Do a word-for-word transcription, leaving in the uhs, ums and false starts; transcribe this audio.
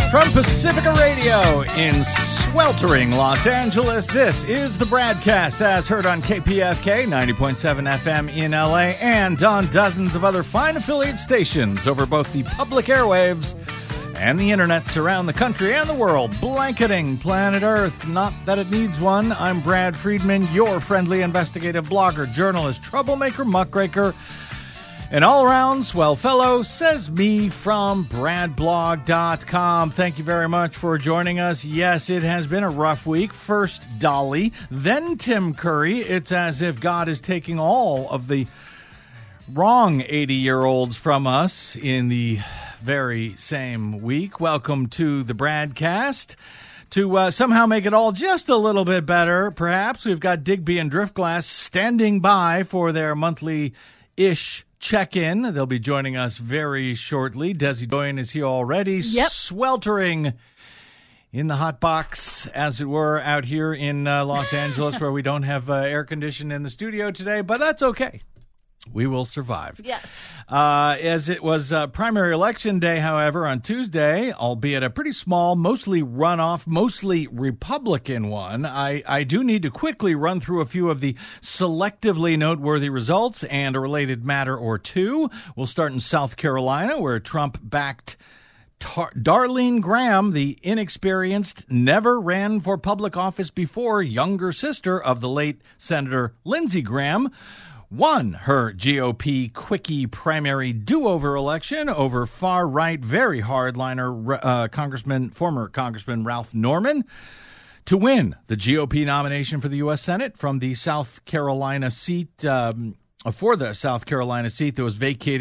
From Pacifica Radio in sweltering Los Angeles, this is the BradCast, as heard on K P F K ninety point seven F M in L A and on dozens of other fine affiliate stations over both the public airwaves and the internets around the country and the world, blanketing planet Earth. Not that it needs one. I'm Brad Friedman, your friendly investigative blogger, journalist, troublemaker, muckraker, an all-around swell fellow, says me from brad blog dot com. Thank you very much for joining us. Yes, it has been a rough week. First Dolly, then Tim Curry. It's as if God is taking all of the wrong eighty-year-olds from us in the very same week. Welcome to the BradCast. To uh, somehow make it all just a little bit better, perhaps, we've got Digby and Driftglass standing by for their monthly-ish check-in. They'll be joining us very shortly. Desi Doyen is here already, yep. sweltering in the hot box, as it were, out here in uh, Los Angeles, where we don't have uh, air conditioning in the studio today, but that's okay. We will survive. Yes. Uh, as it was uh, primary election day, however, on Tuesday, albeit a pretty small, mostly runoff, mostly Republican one, I, I do need to quickly run through a few of the selectively noteworthy results and a related matter or two. We'll start in South Carolina, where Trump backed Tar- Darlene Graham, the inexperienced, never ran for public office before younger sister of the late Senator Lindsey Graham, won her G O P quickie primary do-over election over far-right, very hardliner uh, Congressman, former Congressman Ralph Norman, to win the G O P nomination for the U S Senate from the South Carolina seat, um, for the South Carolina seat that was vacated